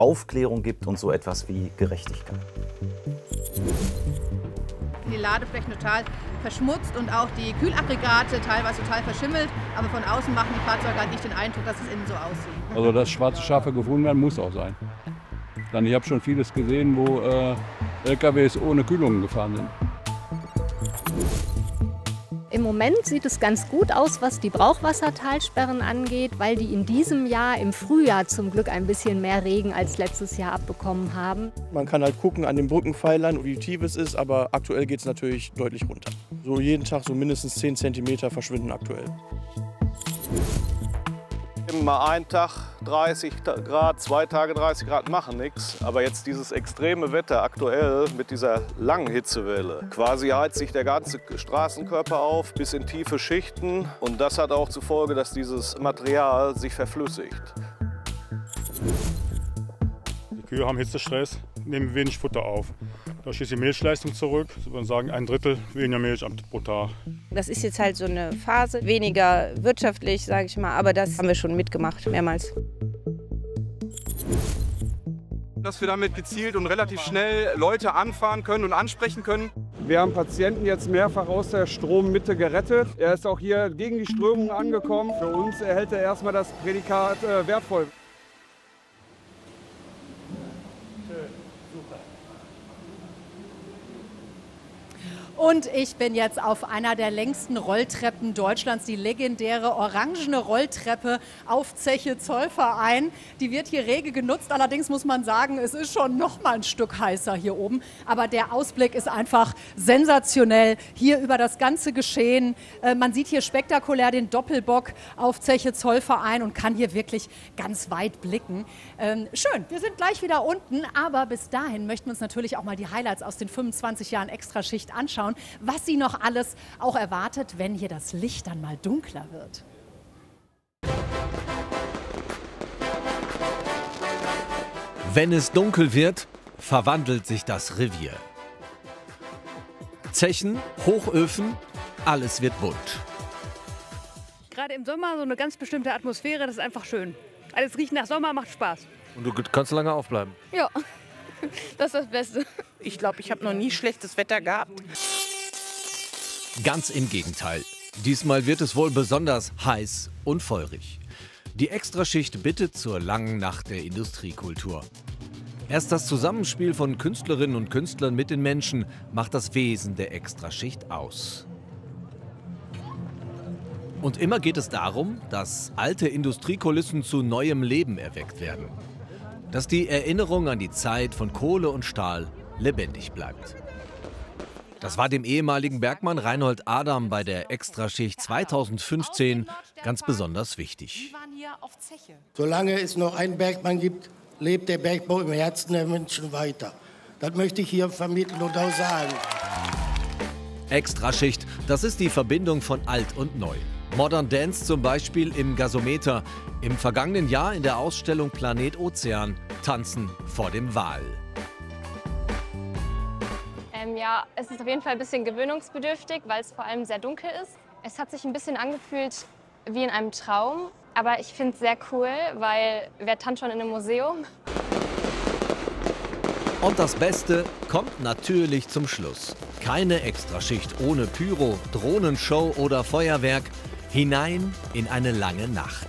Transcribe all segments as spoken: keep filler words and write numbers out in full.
Aufklärung gibt und so etwas wie Gerechtigkeit. Die Ladeflächen total verschmutzt und auch die Kühlaggregate teilweise total verschimmelt. Aber von außen machen die Fahrzeuge halt nicht den Eindruck, dass es innen so aussieht. Also dass schwarze Schafe gefunden werden, muss auch sein. Dann, ich habe schon vieles gesehen, wo äh, L K Ws ohne Kühlung gefahren sind. Im Moment sieht es ganz gut aus, was die Brauchwassertalsperren angeht, weil die in diesem Jahr im Frühjahr zum Glück ein bisschen mehr Regen als letztes Jahr abbekommen haben. Man kann halt gucken an den Brückenpfeilern, wie tief es ist, aber aktuell geht es natürlich deutlich runter. So jeden Tag so mindestens zehn Zentimeter verschwinden aktuell. Mal einen Tag dreißig Grad, zwei Tage dreißig Grad machen nichts. Aber jetzt dieses extreme Wetter aktuell mit dieser langen Hitzewelle. Quasi heizt sich der ganze Straßenkörper auf bis in tiefe Schichten. Und das hat auch zur Folge, dass dieses Material sich verflüssigt. Die Kühe haben Hitzestress, nehmen wenig Futter auf. Da schießt die Milchleistung zurück, ich würde sagen ein Drittel weniger Milch pro Tag. Das ist jetzt halt so eine Phase, weniger wirtschaftlich, sage ich mal, aber das haben wir schon mitgemacht, mehrmals. Dass wir damit gezielt und relativ schnell Leute anfahren können und ansprechen können. Wir haben Patienten jetzt mehrfach aus der Strommitte gerettet. Er ist auch hier gegen die Strömung angekommen. Für uns erhält er erstmal das Prädikat äh, wertvoll. Und ich bin jetzt auf einer der längsten Rolltreppen Deutschlands, die legendäre orangene Rolltreppe auf Zeche Zollverein. Die wird hier rege genutzt, allerdings muss man sagen, es ist schon noch mal ein Stück heißer hier oben. Aber der Ausblick ist einfach sensationell hier über das ganze Geschehen. Äh, man sieht hier spektakulär den Doppelbock auf Zeche Zollverein und kann hier wirklich ganz weit blicken. Ähm, schön, wir sind gleich wieder unten, aber bis dahin möchten wir uns natürlich auch mal die Highlights aus den fünfundzwanzig Jahren Extraschicht anschauen, was Sie noch alles auch erwartet, wenn hier das Licht dann mal dunkler wird. Wenn es dunkel wird, verwandelt sich das Revier. Zechen, Hochöfen, alles wird bunt. Gerade im Sommer so eine ganz bestimmte Atmosphäre, das ist einfach schön. Alles riecht nach Sommer, macht Spaß. Und du kannst lange aufbleiben? Ja, das ist das Beste. Ich glaube, ich habe noch nie schlechtes Wetter gehabt. Ganz im Gegenteil. Diesmal wird es wohl besonders heiß und feurig. Die Extraschicht bittet zur langen Nacht der Industriekultur. Erst das Zusammenspiel von Künstlerinnen und Künstlern mit den Menschen macht das Wesen der Extraschicht aus. Und immer geht es darum, dass alte Industriekulissen zu neuem Leben erweckt werden. Dass die Erinnerung an die Zeit von Kohle und Stahl lebendig bleibt. Das war dem ehemaligen Bergmann Reinhold Adam bei der Extraschicht zweitausendfünfzehn ganz besonders wichtig. Solange es noch einen Bergmann gibt, lebt der Bergbau im Herzen der Menschen weiter. Das möchte ich hier vermitteln und auch sagen. Extraschicht, das ist die Verbindung von alt und neu. Modern Dance zum Beispiel im Gasometer. Im vergangenen Jahr in der Ausstellung Planet Ozean. Tanzen vor dem Wal. Ähm, ja, es ist auf jeden Fall ein bisschen gewöhnungsbedürftig, weil es vor allem sehr dunkel ist. Es hat sich ein bisschen angefühlt wie in einem Traum. Aber ich finde es sehr cool, weil wer tanzt schon in einem Museum? Und das Beste kommt natürlich zum Schluss. Keine Extraschicht ohne Pyro, Drohnenshow oder Feuerwerk. Hinein in eine lange Nacht.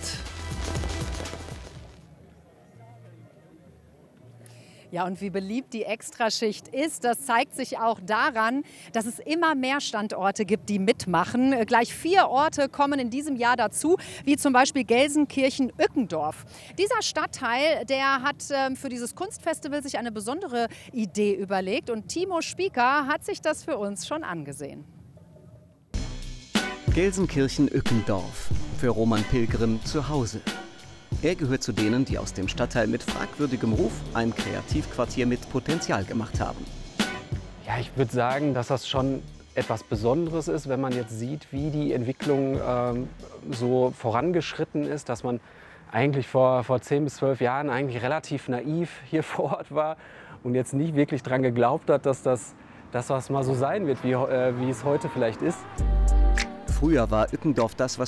Ja, und wie beliebt die Extraschicht ist, das zeigt sich auch daran, dass es immer mehr Standorte gibt, die mitmachen. Gleich vier Orte kommen in diesem Jahr dazu, wie zum Beispiel Gelsenkirchen-Ückendorf. Dieser Stadtteil, der hat äh, für dieses Kunstfestival sich eine besondere Idee überlegt. Und Timo Spieker hat sich das für uns schon angesehen. Gelsenkirchen-Ückendorf, für Roman Pilgrim zu Hause. Er gehört zu denen, die aus dem Stadtteil mit fragwürdigem Ruf ein Kreativquartier mit Potenzial gemacht haben. Ja, ich würde sagen, dass das schon etwas Besonderes ist, wenn man jetzt sieht, wie die Entwicklung ähm, so vorangeschritten ist, dass man eigentlich vor, vor zehn bis zwölf Jahren eigentlich relativ naiv hier vor Ort war und jetzt nicht wirklich daran geglaubt hat, dass das, dass das mal so sein wird, wie, äh, wie es heute vielleicht ist. Früher war Ückendorf das, was